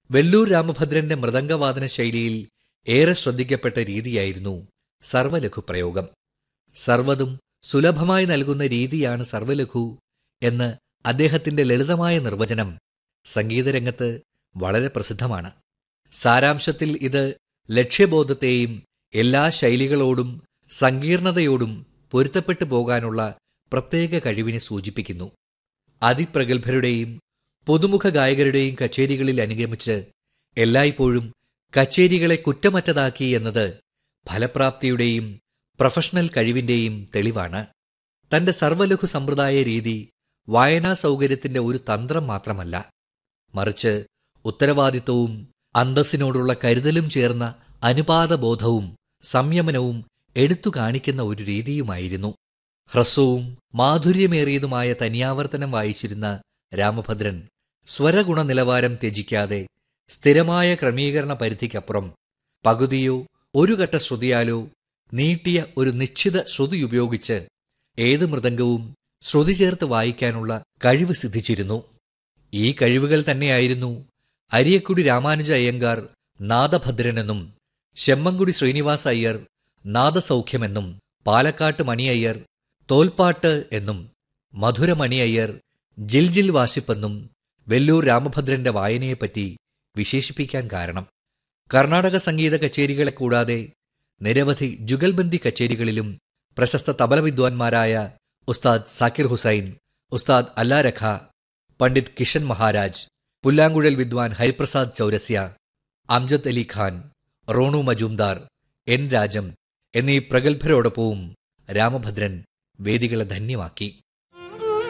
വെല്ലൂർ രാമഭദ്രന്റെ മൃദംഗവാദന ശൈലിയിൽ ഏറെ ശ്രദ്ധിക്കപ്പെട്ട രീതിയായിരുന്നു സർവലഘു പ്രയോഗം. സർവ്വതും സുലഭമായി നൽകുന്ന രീതിയാണ് സർവലഘു എന്ന് അദ്ദേഹത്തിന്റെ ലളിതമായ നിർവചനം സംഗീതരംഗത്ത് വളരെ പ്രസിദ്ധമാണ്. സാരാംശത്തിൽ ഇത് ലക്ഷ്യബോധത്തെയും എല്ലാ ശൈലികളോടും സങ്കീർണതയോടും പൊരുത്തപ്പെട്ടു പോകാനുള്ള പ്രത്യേക കഴിവിനെ സൂചിപ്പിക്കുന്നു. അതിപ്രഗത്ഭരുടെയും പുതുമുഖ ഗായകരുടെയും കച്ചേരികളിൽ അനുഗമിച്ച് എല്ലായ്പ്പോഴും കച്ചേരികളെ കുറ്റമറ്റതാക്കി എന്നത് ഫലപ്രാപ്തിയുടെയും പ്രൊഫഷണൽ കഴിവിന്റെയും തെളിവാണ്. തന്റെ സർവലഘു സമ്പ്രദായ രീതി വായനാ സൗകര്യത്തിന്റെ ഒരു തന്ത്രം മാത്രമല്ല, മറിച്ച് ഉത്തരവാദിത്വവും അന്തസ്സിനോടുള്ള കരുതലും ചേർന്ന അനുപാതബോധവും സംയമനവും എടുത്തു കാണിക്കുന്ന ഒരു രീതിയുമായിരുന്നു. ഹ്രസ്വവും മാധുര്യമേറിയതുമായ തനിയാവർത്തനം വായിച്ചിരുന്ന രാമഭദ്രൻ സ്വരഗുണ നിലവാരം ത്യജിക്കാതെ സ്ഥിരമായ ക്രമീകരണ പരിധിക്കപ്പുറം പകുതിയോ ഒരു ഘട്ട ശ്രുതിയാലോ നീട്ടിയ ഒരു നിശ്ചിത ശ്രുതി ഉപയോഗിച്ച് ഏത് മൃദംഗവും ശ്രുതി ചേർത്ത് വായിക്കാനുള്ള കഴിവ് സിദ്ധിച്ചിരുന്നു. ഈ കഴിവുകൾ തന്നെയായിരുന്നു അരിയക്കുടി രാമാനുജ അയ്യങ്കാർ നാദഭദ്രനെന്നും ശെമ്മങ്കുടി ശ്രീനിവാസ അയ്യർ നാദസൗഖ്യമെന്നും പാലക്കാട്ട് മണി അയ്യർ തോൽപ്പാട്ട് എന്നും മധുരമണി അയ്യർ ജിൽജിൽ വാശിപ്പെന്നും വെല്ലൂർ രാമഭദ്രന്റെ വായനയെപ്പറ്റി വിശേഷിപ്പിക്കാൻ കാരണം. കർണാടക സംഗീത കച്ചേരികളെ കൂടാതെ നിരവധി ജുഗൽബന്ദി കച്ചേരികളിലും പ്രശസ്ത തബല വിദ്വാൻമാരായ ഉസ്താദ് സാക്കിർ ഹുസൈൻ, ഉസ്താദ് അല്ലാരഖ, പണ്ഡിറ്റ് കിഷൻ മഹാരാജ്, പുല്ലാങ്കുഴൽ വിദ്വാൻ ഹരിപ്രസാദ് ചൗരസ്യ, അംജദ് അലി ഖാൻ, റോണു മജൂംദാർ, എൻ രാജം എന്നീ പ്രഗത്ഭരോടൊപ്പവും രാമഭദ്രൻ വേദികളെ ധന്യമാക്കി.